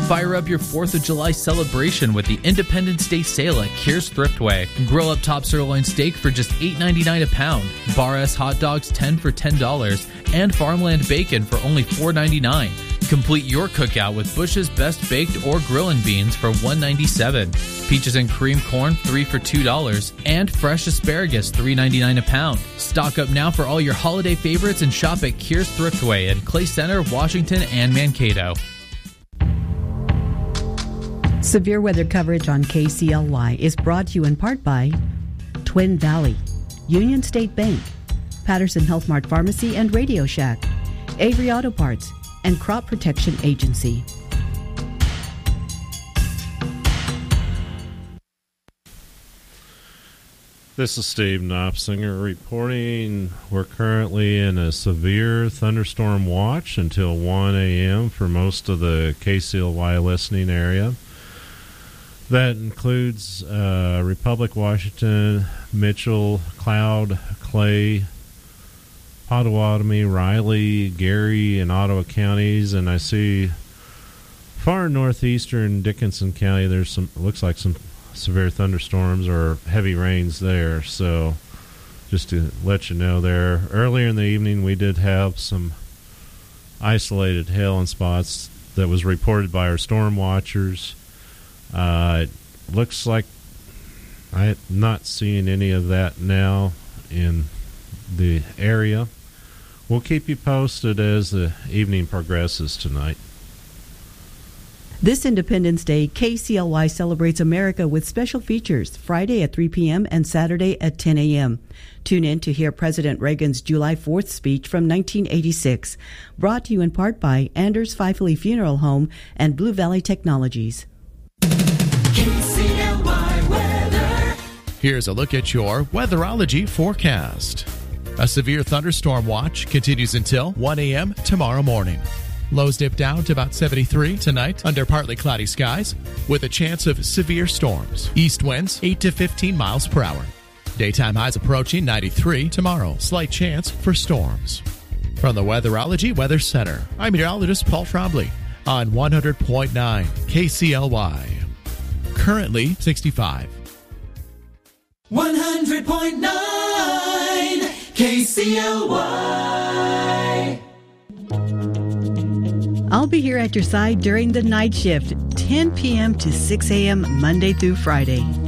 Fire up your 4th of July celebration with the Independence Day sale at Kears Thriftway. Grill up top sirloin steak for just $8.99 a pound. Bar S hot dogs 10 for $10. And farmland bacon for only $4.99. Complete your cookout with Bush's Best Baked or Grillin' Beans for $1.97. Peaches and cream corn 3 for $2. And fresh asparagus $3.99 a pound. Stock up now for all your holiday favorites and shop at Kears Thriftway in Clay Center, Washington, and Mankato. Severe weather coverage on KCLY is brought to you in part by Twin Valley, Union State Bank, Patterson Health Mart Pharmacy and Radio Shack, Avery Auto Parts, and Crop Protection Agency. This is Steve Knopfsinger reporting. We're currently in a severe thunderstorm watch until 1 a.m. for most of the KCLY listening area. That includes Republic, Washington, Mitchell, Cloud, Clay, Pottawatomie, Riley, Gary, and Ottawa counties. And I see far northeastern Dickinson County, there's some, looks like some severe thunderstorms or heavy rains there. So just to let you know there, earlier in the evening we did have some isolated hail in spots that was reported by our storm watchers. It looks like I'm not seeing any of that now in the area. We'll keep you posted as the evening progresses tonight. This Independence Day, KCLY celebrates America with special features Friday at 3 p.m. and Saturday at 10 a.m. Tune in to hear President Reagan's July 4th speech from 1986. Brought to you in part by Anders Pfeifele Funeral Home and Blue Valley Technologies. KCLY weather. Here's a look at your weatherology forecast. A severe thunderstorm watch continues until 1 a.m. tomorrow morning. Lows dip down to about 73 tonight under partly cloudy skies with a chance of severe storms. East winds 8 to 15 miles per hour. Daytime highs approaching 93 tomorrow. Slight chance for storms. From the Weatherology Weather Center, I'm meteorologist Paul Trombley on 100.9 KCLY. Currently 65. 100.9 KCLY. I'll be here at your side during the night shift, 10 p.m. to 6 a.m. Monday through Friday.